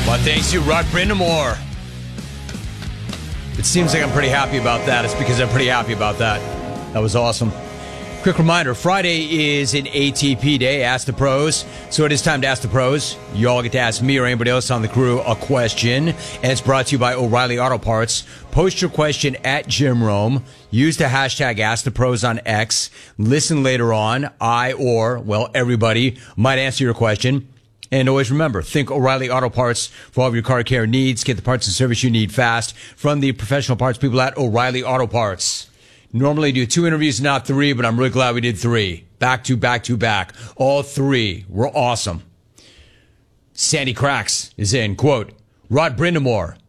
Well, thanks to Rod Brindamore. It seems like I'm pretty happy about that. It's because I'm pretty happy about that. That was awesome. Quick reminder, Friday is an ATP day, Ask the Pros. So it is time to Ask the Pros. You all get to ask me or anybody else on the crew a question. And it's brought to you by O'Reilly Auto Parts. Post your question at Jim Rome. Use the hashtag Ask the Pros on X. Listen later on. Everybody might answer your question. And always remember, think O'Reilly Auto Parts for all of your car care needs. Get the parts and service you need fast from the professional parts people at O'Reilly Auto Parts. Normally do 2 interviews, not 3, but I'm really glad we did 3. Back to back to back. All 3 were awesome. Sandy Cracks is in, quote, Rod Brindamore,